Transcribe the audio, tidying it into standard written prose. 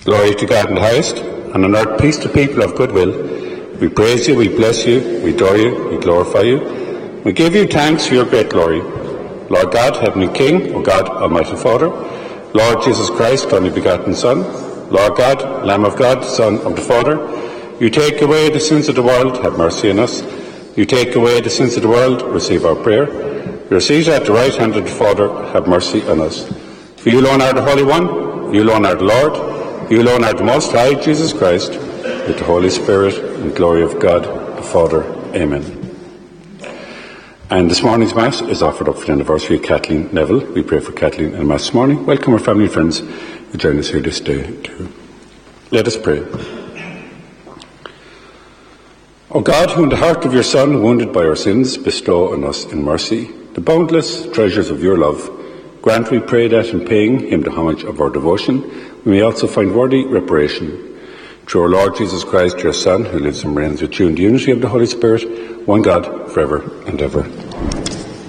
Glory to God in the highest, and on earth peace to people of good will. We praise you, we bless you, we adore you, we glorify you. We give you thanks for your great glory. Lord God, Heavenly King, O God, Almighty Father, Lord Jesus Christ, only begotten Son, Lord God, Lamb of God, Son of the Father, you take away the sins of the world, have mercy on us. You take away the sins of the world, receive our prayer. You are seated at the right hand of the Father, have mercy on us. For you alone are the Holy One, you alone are the Lord, you alone are the Most High, Jesus Christ, with the Holy Spirit and glory of God the Father. Amen. And this morning's Mass is offered up for the anniversary of Kathleen Neville. We pray for Kathleen and Mass this morning. Welcome our family and friends who join us here this day too. Let us pray. O God, who in the heart of your Son, wounded by our sins, bestow on us in mercy the boundless treasures of your love, grant, we pray, that in paying him the homage of our devotion, we may also find worthy reparation. Through our Lord Jesus Christ, your Son, who lives and reigns with you in the unity of the Holy Spirit, one God, forever and ever.